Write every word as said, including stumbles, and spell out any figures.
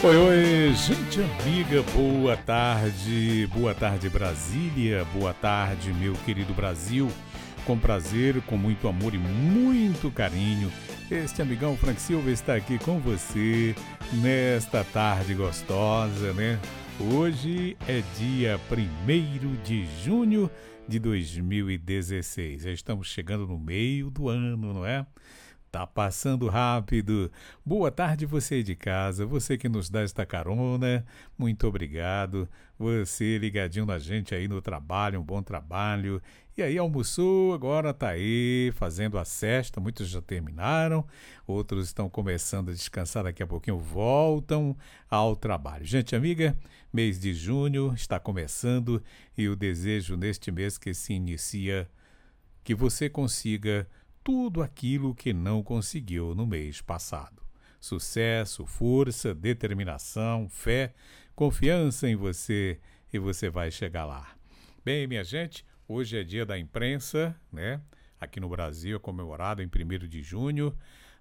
Oi, oi, gente amiga, boa tarde, boa tarde Brasília, boa tarde meu querido Brasil, com prazer, com muito amor e muito carinho, este amigão Frank Silva está aqui com você nesta tarde gostosa, né? Hoje é dia primeiro de junho de dois mil e dezesseis, já estamos chegando no meio do ano, não é? Tá passando rápido. Boa tarde você aí de casa, você que nos dá esta carona, muito obrigado. Você ligadinho na gente aí no trabalho, um bom trabalho. E aí almoçou, agora tá aí fazendo a sesta, muitos já terminaram, outros estão começando a descansar, daqui a pouquinho voltam ao trabalho. Gente amiga, mês de junho está começando e eu desejo neste mês que se inicia que você consiga tudo aquilo que não conseguiu no mês passado. Sucesso, força, determinação, fé, confiança em você e você vai chegar lá. Bem, minha gente, hoje é dia da imprensa, né? Aqui no Brasil é comemorado em primeiro de junho.